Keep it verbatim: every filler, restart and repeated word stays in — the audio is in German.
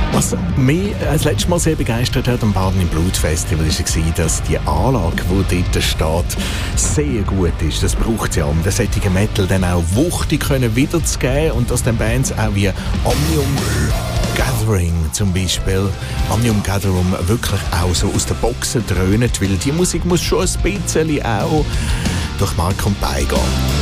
Was mich das letzte Mal sehr begeistert hat am Baden im Blut Festival war, dass die Anlage, die dort steht, sehr gut ist. Das braucht es ja, um den solchen Metal dann auch wuchtig können wiederzugeben und dass dann Bands auch wie Omnium Gathering zum Beispiel, Omnium Gathering wirklich auch so aus den Boxen dröhnt, weil die Musik muss schon ein bisschen auch durch Mark und Bein gehen.